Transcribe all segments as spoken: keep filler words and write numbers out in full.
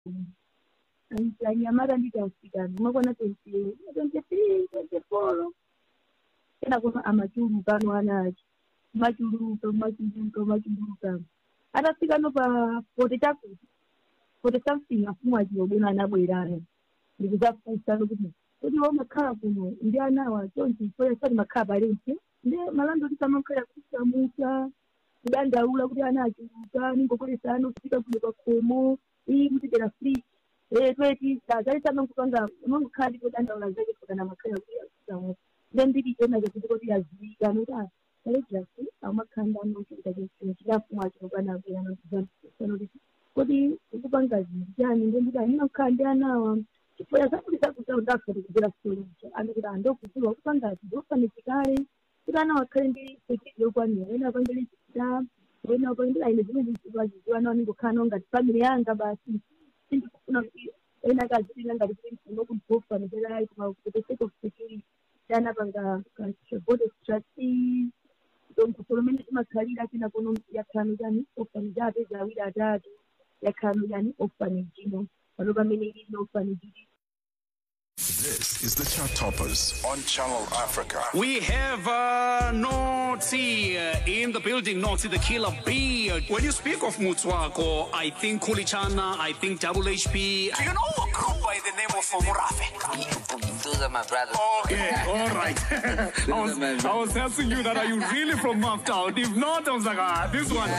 anyamara ndikasikana umakona twenty twenty-three twenty-four tena kuna amachuluka ano anacho machuluka machuluka machuluka atafika no pa forty chakuti forty something afumu achiyobona anabwerana ndikuzafusa lokuti kuti wamakhala kuno ndi anawa chonchi ifoya sati makhala palense ndi malando tisamakhala kusamusa kudandaula kuti ana achuluka ningokolesa ano kufika kuno pakhomo iyi kuti tera free eh tweti sazalisana kupanga unongokhala kudandaula zake kana makhala kusamusa then nditi tena kuti kuti yazika nota Just amakhanda anokuita kuti chikafu achokana kuyana kuzana kuti ukupanga njani ndendika ndinokhanda anawa chipoya zakuti zakuti ndakuti kuzira story anokuti andokuziwa kupanga ndofanikikale kuti anawa khale ndi sekiti yokwani ena pangeli chita ena pangeli ine zimene ziziwa nawo ningokhala ngati family yanga basi sindikufuna ena kazi ngati kuti nokubofa ndela kuma kuti sake of security dana panga board of trustees donc solomene timakhalira kina kono yakhano yani ofanija apeza awiri atatu yakhano yani ofaniji no panopa mene ili no ofaniji. This is the Chart Toppers on Channel Africa. We have uh, Noti uh, in the building, Noti the Killer B. When you speak of Mutswako, I think Kulichana, I think Double H P. Do you know a group by the name of Murafe? Those are my brothers. Okay, all right. I, was, I was asking you that, are you really from Maftown? If not, I was like, ah, this one.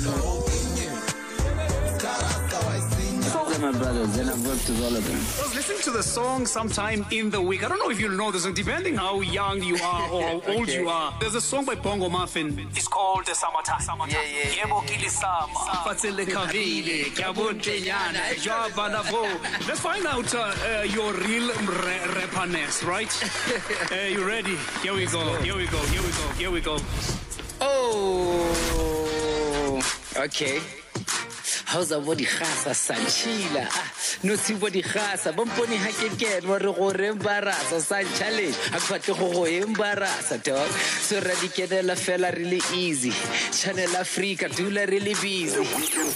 Those are my brothers, and I've worked with all of them. I was listening to the song sometime in the week. I don't know if you know this song, depending how young you are or how old okay. you are. There's a song by Bongo Muffin. It's called the Samata. Samata. Yeah, yeah. Yebo kilisama. Fatsele kavile. Kabunte yana. Jabanavo. Let's find out uh, uh, your real re- rapperness, right? uh, you ready? Here we go. Here we go. Here we go. Here we go. Oh, okay. How's a body khasa sanchila no si body khasa bomponi ha ke ke wa re go re embarasa san challenge a kwatle go go embarasa dog so radikedela fela really easy Channel Africa dula really busy. The weekend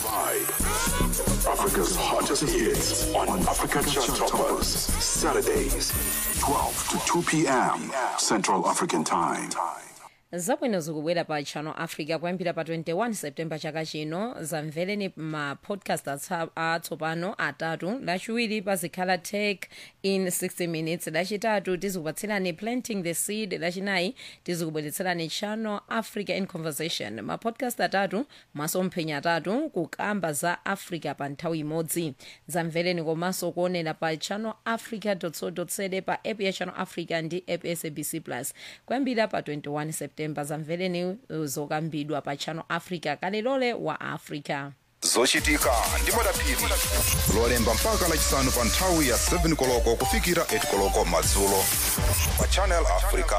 vibe. Africa's hottest hits on Africa Chart Toppers. Saturdays, twelve to two p.m. Central African Time. zabwino zikubwera pa Channel Africa kuyambira pa twenty-one September chaka chino zamveleni ma podcast atsopano atatu lachiwiri pazikhala tech in sixty minutes lachitatu tizikupatserani planting the seed lachinayi tizikubweretserani Channel Africa in conversation ma podcast atatu masomphenya atatu kukamba za Africa pa nthawi imodzi zamveleni komanso kuonera pa channel africa dot co dot za pa app ya Channel Africa ndi app S A B C plus kuyambira pa twenty-one September zamveleni zokambidwa pa Channel Africa kalilole wa Africa. Zochitika ndi madapiri lolemba mpaka lachisanu pa nthawi ya seven koloko kufikira eight koloko madzulo pa Channel Africa.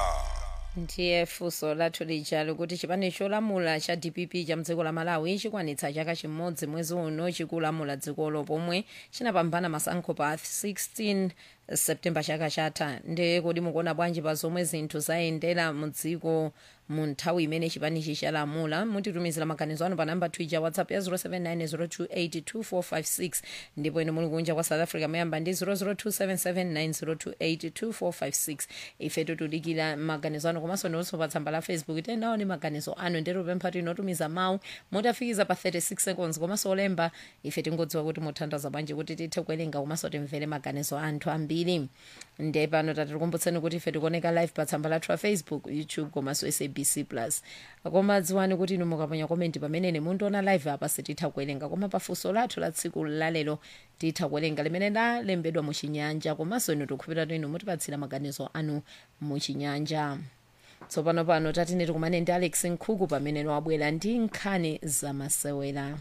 Ndiye funso lathu lija likuti chipani cholamula cha D P P cha mdziko la Malawi chikwanitsa chaka chimodzi mwezi uno chikulamula dzikolo pomwe chinapambana masankho pa sixteen September chaka chatha. Ndiye kodi mukuona bwanji pa zomwe zinthu zayendera mu dziko mu nthawi imene chipanichi chalamula? Mutitumizira maganizo anu pa namba Twitter WhatsApp ya zero seven nine zero two eight two four five six ndipo inu muli kunja kwa South Africa mayamba ndi zero zero two seven seven nine zero two eight two four five six. Ife tutudikira maganizo anu komanso nonso pa tsamba la Facebook tenawo ni maganizo anu ndero pempha tinotumiza mawu motafikiza pa thirty-six seconds komanso olemba ife tingodziwa kuti muthandaza bwanji kuti tithe kuwerenga komanso timvere maganizo anthu ambiri. Ndiye pano tatikumbutseni kuti ife tikuoneka live pa tsamba lathu la Facebook, YouTube komanso S A B C plus. Koma dziwani kuti inu mukaponya comment pamene mundiona live apa sititha kuwerenga koma pafunso lathu la tsiku lalero titha kuwerenga limene lalembedwa mu Chinyanja komanso inu tikukhulupirira inu mutipatsira maganizo anu mu Chinyanja. Tsopano pano tatine tikumane ndi Alex Nkhuku pamene wabwera ndi nkhani zamasewera.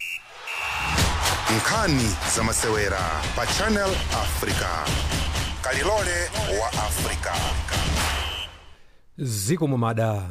Nkhani zamasewera pa Channel Africa. Kalilole wa Africa. Ziko mumada.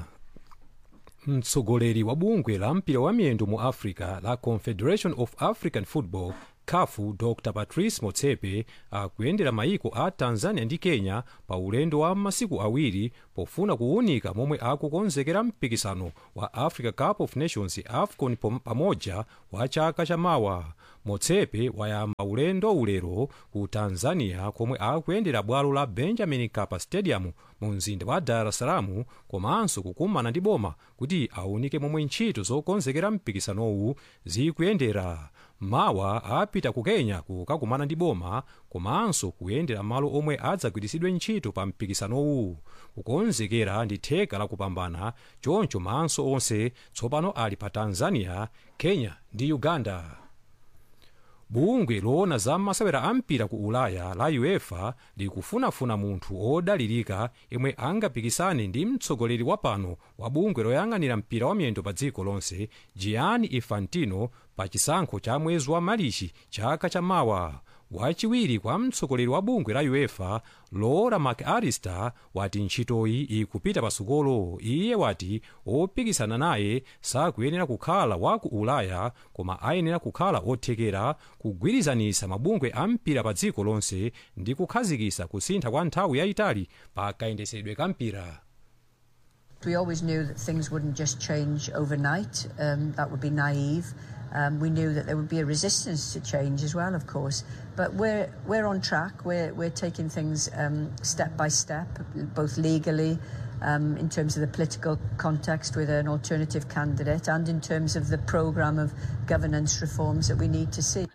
Mtsogoleri wa bungwe la mpira wa miyendo mu Africa la Confederation of African Football khafu dr patrice motsepe akuyendera maiko a tanzania ndi kenya pa ulendo wa masiku awiri pofuna kuwunika momwe akukonzekera mpikisano wa africa cup of nations afcon pamoja wa chaka chamawa. motsepe wayamba ulendo ulero ku tanzania komwe akuyendera bwalo la benjamin mkapa stadium mu mzinda wa dar es salaam komanso kukumana ndi boma kuti awunike momwe ntchito zokonzekera mpikisanowu zikuyendera. mawa apita ku kenya kukakumana ndi boma komanso kuyendera malo omwe adzagwiritsidwe ntchito pa mpikisanowu. kukonzekera ndi theka la kupambana choncho maso onse tsopano ali pa tanzania, kenya ndi uganda. bungwe loona za masewera ampira ku ulaya la uefa likufunafuna munthu odalirika yemwe angapikisane ndi mtsogoleri wa pano wa bungwe loyang'anira mpira wa miyendo pa dziko lonse gianni infantino pa chisankho cha mwezi wa marichi chaka chamawa. wachiwiri kwa mtsogoleri wa bungwe la uefa laura mcallister wati ntchitoyi ikupita pasukolo. iye wati opikisana naye sakuyenera kukhala wa ku ulaya koma ayenera kukhala othekera kugwirizanisa mabungwe a mpira pa dziko lonse ndi kukhazikisa kusintha kwa nthawi yayitali pa kayendesedwe ka mpira. We always knew that things wouldn't just change overnight. Um, that would be naive. Um, we knew that there would be a resistance to change as well, of course. But we're we're on track. We're we're taking things um, step by step, both legally, um, in terms of the political context with an alternative candidate, and in terms of the programme of governance reforms that we need to see.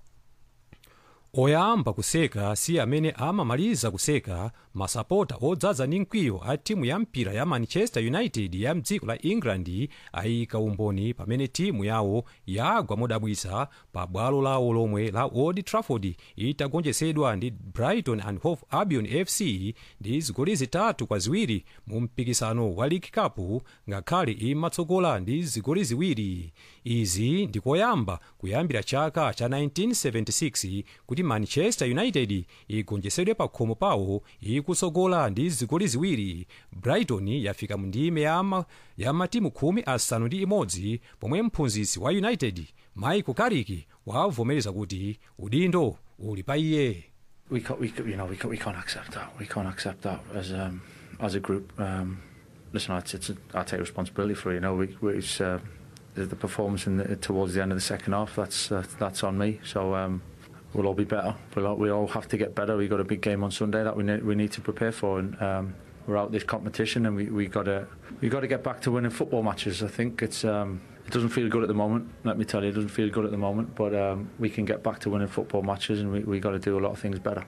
oyamba kuseka si amene amamaliza kuseka. masapota odzaza ndi mkwiyo a timu ya mpira ya manchester united ya mdziko la england ayika umboni pamene timu yawo yagwa modabwitsa pa bwalo lawo lomwe la old trafford itagonjetsedwa ndi brighton and hove albion f c ndi zigoli zitatu kwa ziwiri mu mpikisano wa league cup ngakhale imatsogola ndi zigoli ziwiri. izi ndikoyamba kuyambira chaka cha nineteen seventy-six kuti manchester united igonjetsedwe pa khomo pawo ikutsogola ndi zigoli ziwiri. brighton yafika mu ndime ya matimu khumi asanu ndi imodzi pomwe mphunzitsi wa united michael carrick wavomereza kuti udindo uli pa iye. We can't, we, you know, we can't, we can't accept that. We can't accept that as um, as a group. Um, listen, it's, it's a, I take responsibility for it. You know, we, we, it's uh, the, the performance in the, towards the end of the second half. That's uh, that's on me. So. Um, We'll all be better. We'll all, we all have to get better. We've got a big game on Sunday that we need, we need to prepare for. And um, we're out this competition, and we we got to we got to get back to winning football matches. I think it's um, it doesn't feel good at the moment. Let me tell you, it doesn't feel good at the moment. But um, we can get back to winning football matches, and we we got to do a lot of things better.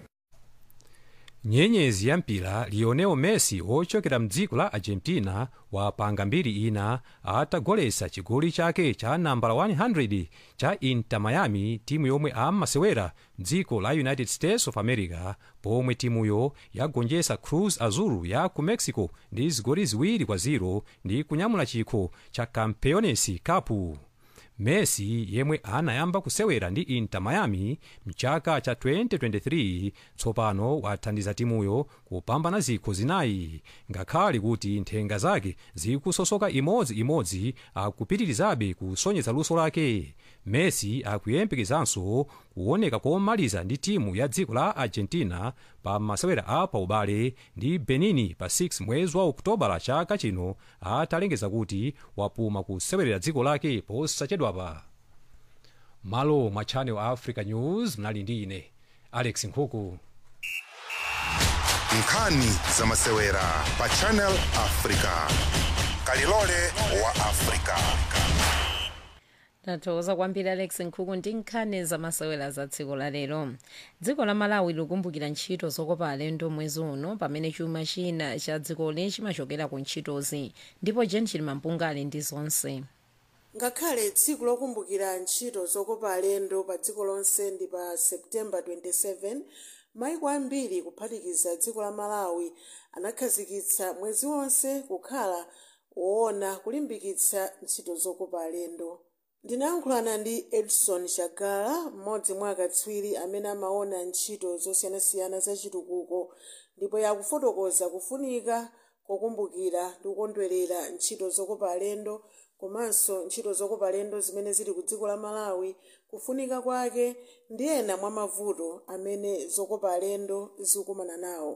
nyenyezi ya mpira lionel messi ochokera mdziko la argentina wapanga mbiri ina atagolesa chigoli chake cha nambala one hundred cha inter miami, timu yomwe amasewera mdziko la united states of america, pomwe timuyo yagonjesa cruz azul ya ku mexico ndi zigoli ziwiri kwa ziro ndi kunyamula chikho cha campeones cup. messi yemwe anayamba kusewera ndi inter miami mchaka cha twenty twenty-three tsopano wathandiza timuyo kupambana zikho zinayi. ngakhale kuti nthenga zake zikusosoka imodziimodzi akupitirizabe kusonyeza luso lake. messi akuyembekezanso kuoneka komaliza ndi timu ya dziko la argentina pa masewera apa ubale ndi benin pa six mwezi wa okutobala chaka chino, atalengeza kuti wapuma kusewerera dziko lake posachedwapa. malo mwa channel africa news mnali ndi ine alex nkhuku. nkhani za masewera pa channel africa, kalilole wa africa. tathokoza kwambiri alex nkhuku ndi nkhani za masewera za dziko la lero. dziko la malawi likumbukira ntchito zokopa alendo mwezi uno pamene chuma china cha dzikoli chimachokera ku ntchitozi, ndipo jen chilimampunga ali ndi zonse. ngakhale tsiku lokumbukira ntchito zokopa alendo pa dziko lonse ndi pa september twenty-seven, maiko ambiri kuphatikiza dziko la malawi anakhazikitsa mwezi wonse kukhala woona kulimbikitsa ntchito zokopa alendo. ndinayankhulana ndi edson chagala, mmodzi mwa akatswiri amene amaona ntchito zosiyanasiyana za chitukuko, ndipo yakufotokoza kufunika kokumbukira ndi kukondwerera ntchito zokopa alendo komanso ntchito zokopa alendo zimene zili ku dziko la malawi kufunika kwake ndi ena mwa mavuto amene zokopa alendo zikukumana nawo.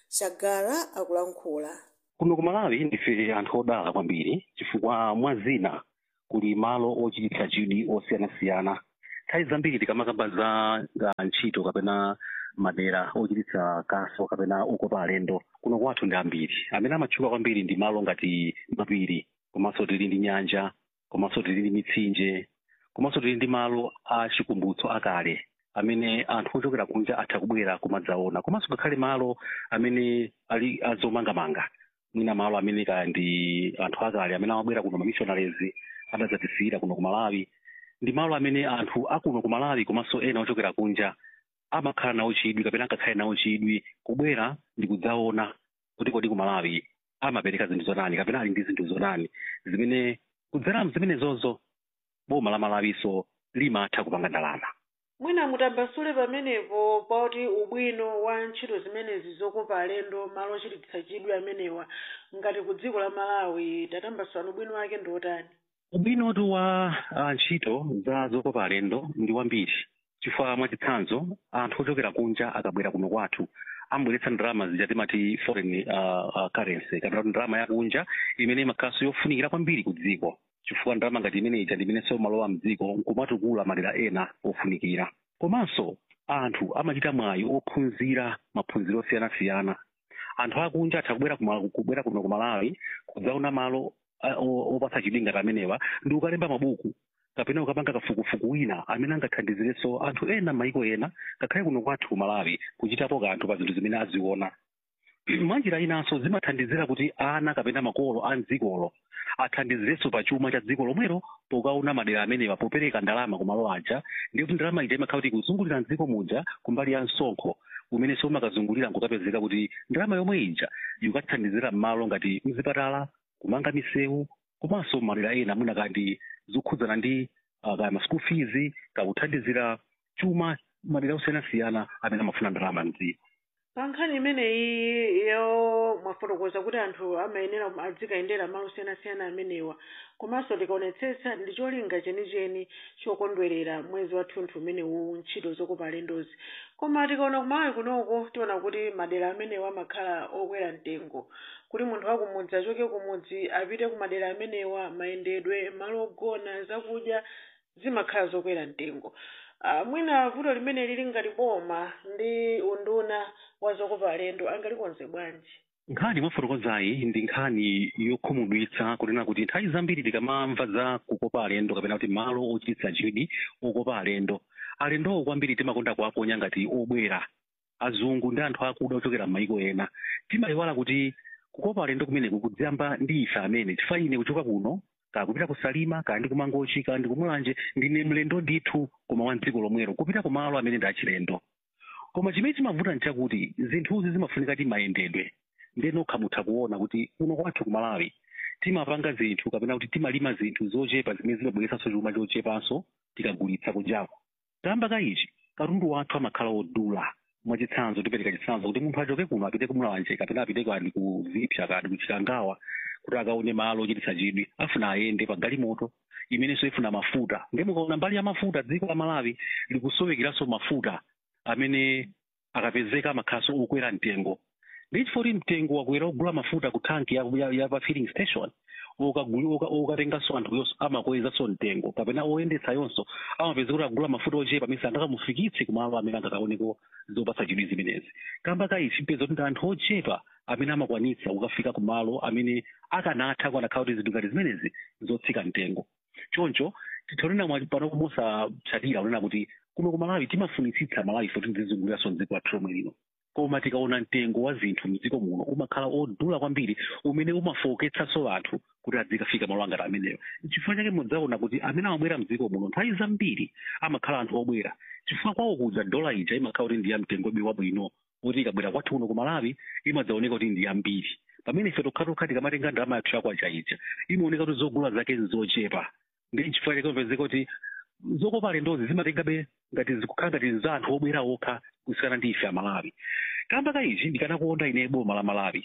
Chagara akulankhula. Kuno ku Malawi ndife anthu odala kwambiri chifukwa mwa zina kuli malo ochititsa chidwi osiyanasiyana. Nthawi zambiri tikamakamba za ntchito kapena madera ochititsa kaso kapena okopa alendo kuno kwathu ndi ambiri amene amatchuka kwambiri ndi malo ngati mapiri, komanso tili ndi nyanja, komanso tili ndi mitsinje, komanso tili ndi malo a chikumbutso akale amene anthu ochokera kunja atha kubwera kumadzaona, komanso ngakhale malo amene ali azomangamanga, mwina malo amene kaya ndi anthu akale amene amabwera kuno mamissionaries adadzatisira kuno ku Malawi. Ndi malo amene anthu akuno ku Malawi komanso ena ochokera kunja amakhala nawo chidwi kapena akakhale nawo chidwi kubwera ndi kudzaona kuti kodi ku Malawi amapereka zinthu zotani kapena ali ndi zinthu zotani zimene kudzera zimenezozo boma la Malawiso limatha kupanga ndalama. Mwina mutambasule pamenepo pauti ubwino wa ntchito zimenezi zokopa alendo malo ochititsa chidwi amenewa ngati ku dziko la Malawi tatambasula ubwino wake ndi otani? Ubwinotu wa uh, ntchito za zokopa alendo ndi wambiri chifukwa mwachitsanzo anthu ochokera kunja akabwera kuno kwathu ambweretsa ndalama zija timati foreign uh, uh, currency kapena ndalama ya kunja imene imakhalanso yofunikira kwambiri ku dziko chifukwa ndalama ngati imeneyi ndi imenenso malowa mdziko nkumatukula madera ena ofunikira. Komanso anthu amachita mwayi ophunzira maphunziro osiyanasiyana. Anthu akunja atha kubwera kubwera kuno ku Malawi kudzaona malo opatsa chidwi ngati amenewa ndi ukalemba mabuku kapena ukapanga kafukufuku wina amene angathandizirenso anthu ena maiko ena ngakhale kuno kwathu ku Malawi kuchitapo kanthu pa zinthu zimene aziona. Mwanjira inanso zimathandizira kuti ana kapena makolo a mdzikolo athandizirenso pa chuma cha dziko lomwero pokaona madera amenewa popereka ndalama ku malo aja, ndi kuti ndalama ija imakhala kuti kuzungulira mdziko muja kumbali ya msonkho umene somakazungulira nkukapezeka kuti ndalama yomwe ija ikathandizira m'malo ngati mzipatala, kumanga misewu, komanso madera ena mwina kandi zokhudzana ndi uh, kaya ma school fees kakuthandizira chuma madera osiyanasiyana amene amafuna ndalama mdziko. Pa nkhani imeneyi yo mwafotokoza kuti anthu amayenera adzikayendera malo osiyanasiyana amenewa, komanso tikaonetsetsa ndi cholinga chenicheni chokondwerera mwezi wathunthu umenewu ntchito zokopa alendozi. Koma tikaona kumayi kunoko tiona kuti madera amenewa amakhala okwera mtengo, kuti munthu wakumudzi achoke kumudzi apite ku madera amenewa mayendedwe, malo ogona, zakudya zimakhala zokwera mtengo. Uh, mwina vuto limene lili ngati boma ndi unduna wa zokopa alendo angalikonze bwanji? Nkhani mwafotokozayi ndi nkhani yokhumudwitsa kunena kuti nthawi zambiri tikamamva za kukopa alendo kapena kuti malo ochititsa chidwi okopa alendo, alendowo kwambiri timakonda kuwaponya ngati obwera azungu ndi anthu akuda ochokera m'maiko ena. Timayiwala kuti kukopa alendo kumeneku kudziyamba ndi ife amene tifa ine kuchoka kuno kakupita ku Salima kandi ku Mangochi kandi ku Mulanje ndine mlendo ndithu koma wa dziko lomwero kupita ku malo amene ndi achilendo. Koma chimene chimavuta nchakuti zinthuzi zimafunika ti mayendedwe ndenokha mutha kuona kuti kuno kwathu ku Malawi timapanga zinthu kapena kuti timalima zinthu zochepa zimene zimabweretsanso chuma chochepanso tikagulitsa kunjako. Tamba ka ichi katundu wathu amakhala odula. Mwachitsanzo tipereka chitsanzo kuti munthu achoke kuno apite ku Mulanje kapena apite kandi ku Zipsya kandi ku Chikangawa kuti akaone malo ochititsa chidwi afuna ayende pa galimoto imenenso ifuna mafuta. Ndi mukaona mbali ya mafuta dziko la Malawi likusowekeranso mafuta amene akapezeka amakhalanso okwera mtengo. Ndi chifukwa mtengo wakwera ogula mafuta ku tanki ya, ya, ya pa filling station okatenganso anthu yonso amakwezanso mtengo kapena oyendetsa yonso amapeza kuti akugula mafuta ochepa amene sangakamufikitse kumalo amene angakaoneko zopatsa chidwi zimenezi. Kamba ka ichi mpeza kuti ndi anthu ochepa amene amakwanitsa kukafika kumalo amene akanatha kwanakhala kuti zinthu ngati zimenezi zotsika mtengo. Choncho titonena pano kumusapsatira kunena kuti kuno ku Malawi timafunitsitsa Malawi foti tizizunguliranso mdziko lathu lomwe lino. Koma tikaona mtengo wa zinthu mdziko muno umakhala odula kwambiri umene umafoketsanso anthu kuti adzikafika malo angati ameneyo. Chifukwa chake mudzaona kuti amene amabwera mdziko muno nthawi zambiri amakhala anthu obwera chifukwa kwawo kuja dola ija imakhala kuti ndi ya mtengo wabwino kuti ikabwera kwathu kuno ku Malawi imadzaoneka kuti ndi yambiri. Pamene ife tokhatokha tikamatenga ndalama yathu yakwacha ija imaoneka kuti zogula zake nzochepa. Ndi chifukwa chake mupezeka kuti zokopa alendozi zimatengabe ngati zikukhala ngati za anthu obwera okha kusiyana ndi ife a Malawi. Kamba ka ichi ndikanakuonda ine boma la Malawi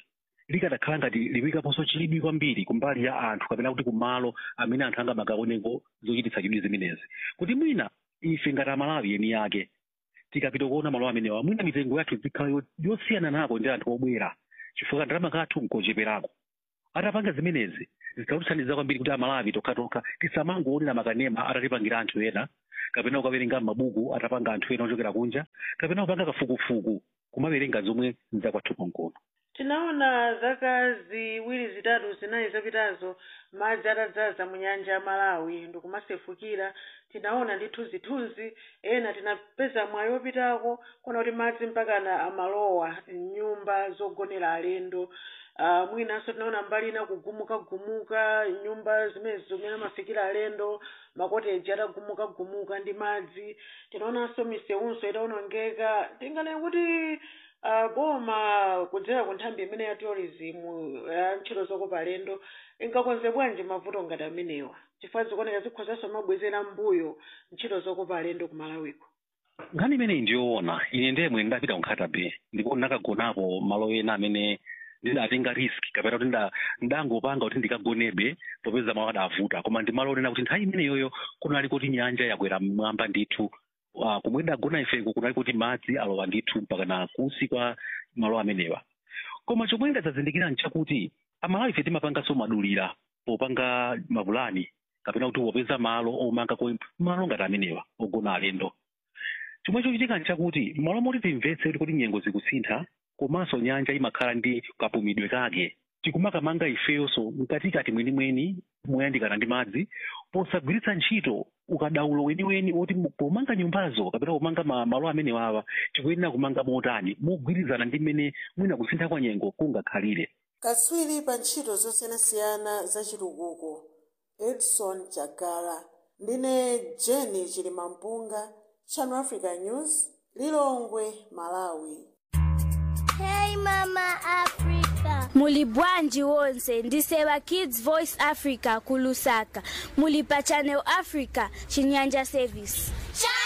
likadakhala ngati liwikaponso chidwi kwambiri kumbali ya anthu kapena kuti kumalo amene anthu angamakaoneko zochititsa chidwi zimenezi kuti mwina ife ngati amalawi eni yake tikapita kuona malo amenewa mwina mitengo yathu zikhala yosiyana nako ndi anthu obwera chifukwa ndalama kathu nkocheperako atapanga zimenezi zikatithandiza kwambiri kuti amalawi tokhatokha tisamangoonera makanema atatipangira anthu ena kapena kukawerenga mabuku atapanga anthu ena ochokera kunja kapena kupanga kafukufuku kumawerenga zomwe nzakwathu konkono. Tinaona zaka ziwiri zitatu zinayi zapitazo madzi atadzaza mu nyanja ya Malawi ndikumasefukira. Tinaona ndithunzithunzi ena tinapeza mwayi wopitako kuona kuti madzi mpakana amalowa nyumba zogonera alendo. Uh, mwinanso tinaona mbali ina kugumuka gumuka nyumba zimene zomwe amafikira alendo makoteji atagumuka gumuka ndi madzi. Tinaonanso misewunso itawonongeka. Tinganene kuti Uh, boma kudzera ku nthambi imene ya tourism ya ntchito zokopa alendo ingakonze bwanji mavuto ngati amenewa chifukwa zikuoneka zikhozanso mabwezera mbuyo ntchito zokopa alendo ku Malawiko. Nkhani imeneyi ndiyoona ine ndemwe ndapita ku Nkhatabe ndipo ndakagonapo malo ena amene ndidatenga risk kapena kuti ndangopanga kuti ndikagonebe popeza malo adavuta koma ndi malo onena kuti nthawi imeneyoyo kunali kuti nyanja yakwera mmwamba ndithu. Uh, kumwe ndagona ifeko kunali kuti madzi alowa ndithu mpaka na kusi kwa malo amenewa. Koma chomwe ndadzazindikira nchakuti amalawi ife timapanganso madulira popanga mapulani kapena kuti wopeza malo omanga ko malo ngati amenewa ogona alendo. Chomwe chochitika nchakuti malo moti timvetse kuti nyengo zikusintha komanso nyanja imakhala ndi kapumidwe kake. Tikumakamanga ifeyonso mkatikati mwenimweni moyandikana ndi madzi posagwiritsa ntchito ukadaulo weniweni oti pomanga nyumbazo kapena pomanga malo amenewawa tikuyenera kumanga motani mogwirizana ndi mmene mwina kusintha kwa nyengo kungakhalire. Katswiri pa ntchito zosiyanasiyana za chitukuko Edson Chagala ndine Jenny Chilimampunga, Channel Africa News, Lilongwe, Malawi. Hey Mama Africa. Muli bwanji wonse ndisewa Kids Voice Africa kulusaka. Muli pa Channel Africa Chinyanja Service.